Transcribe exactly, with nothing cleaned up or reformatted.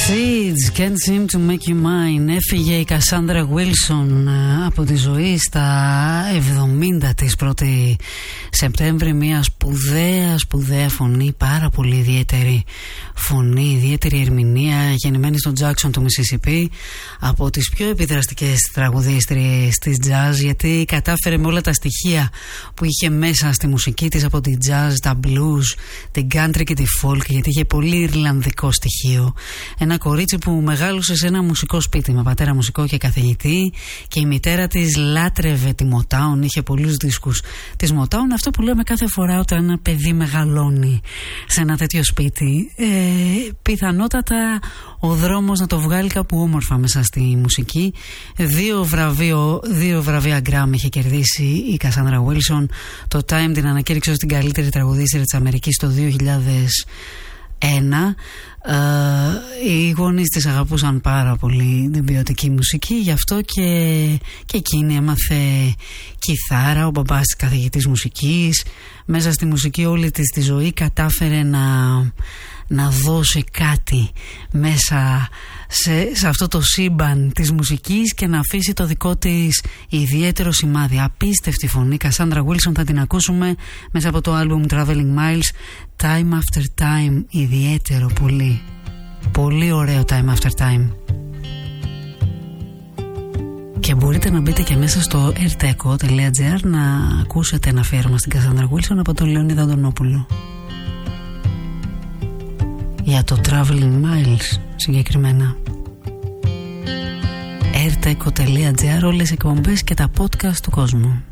Seeds, can't seem to make you mine. Έφυγε η Κασάνδρα Γουίλσον από τη ζωή στα εβδομήντα της, πρώτη Σεπτέμβρη. Μια σπουδαία, σπουδαία φωνή, πάρα πολύ ιδιαίτερη φωνή, ιδιαίτερη ερμηνεία, γεννημένη στον Τζάκσον του Μισισιπί, από τις πιο επιδραστικές τραγουδίστριες της jazz, γιατί κατάφερε με όλα τα στοιχεία που είχε μέσα στη μουσική της, από τη jazz, τα blues, την country και τη folk, γιατί είχε πολύ ιρλανδικό στοιχείο. Ένα κορίτσι που μεγάλωσε σε ένα μουσικό σπίτι με πατέρα μουσικό και καθηγητή, και η μητέρα της λάτρευε τη Motown, είχε πολλούς δίσκους της Motown. Αυτό που λέμε κάθε φορά όταν ένα παιδί μεγαλώνει σε ένα τέτοιο σπίτι, ε, πιθανότατα ο δρόμος να το βγάλει κάπου όμορφα μέσα στη μουσική. Δύο, βραβείο, δύο βραβεία Grammy είχε κερδίσει η Κασάνδρα Γουίλσον. Το Time την ανακήρυξε ως την καλύτερη τραγουδίστρια της Αμερικής το δύο χιλιάδες ένα. Uh, οι γονείς της αγαπούσαν πάρα πολύ την ποιοτική μουσική, γι' αυτό και, και εκείνη έμαθε κιθάρα. Ο μπαμπάς της καθηγητής μουσικής. Μέσα στη μουσική όλη της τη ζωή κατάφερε να, να δώσει κάτι μέσα σε, σε αυτό το σύμπαν της μουσικής και να αφήσει το δικό της ιδιαίτερο σημάδι. Απίστευτη φωνή. Κασάνδρα Γουίλσον, θα την ακούσουμε μέσα από το άλμπουμ Traveling Miles, Time After Time. Ιδιαίτερο, πολύ πολύ ωραίο Time After Time. Και μπορείτε να μπείτε και μέσα στο erteco τελεία gr να ακούσετε ένα αφιέρωμα στην Κασάνδρα Γουίλσον από τον Λεωνίδα Αντωνόπουλο για το Traveling Miles συγκεκριμένα. erteco τελεία gr, όλες οι εκπομπές και τα podcast του κόσμου.